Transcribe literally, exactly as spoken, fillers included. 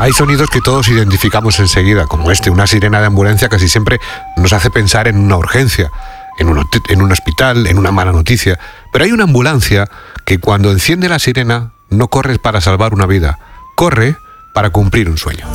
Hay sonidos que todos identificamos enseguida, como este, una sirena de ambulancia casi siempre nos hace pensar en una urgencia, en un, en un hospital, en una mala noticia. Pero hay una ambulancia que cuando enciende la sirena no corre para salvar una vida, corre para cumplir un sueño.